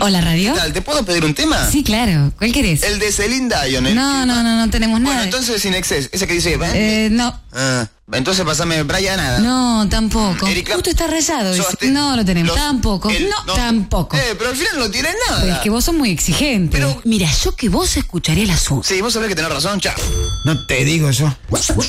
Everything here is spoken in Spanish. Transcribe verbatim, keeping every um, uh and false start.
Hola, Radio. ¿Qué tal? ¿Te puedo pedir un tema? Sí, claro. ¿Cuál querés? El de Celine Dion. el No, que- no, no, no tenemos nada. Bueno, entonces Sin Excess, ese que dice... Eh, no. Ah, entonces pasame Brian nada. No, tampoco. Erika- Justo está rayado. dice. Sobaste- No lo tenemos. los- Tampoco. el- no, tampoco. Eh, pero al final no tiene nada. Es que vos sos muy exigente. Pero- Mira, yo que vos escucharía la suya. Sí, vos sabés que tenés razón, chao. No te digo yo.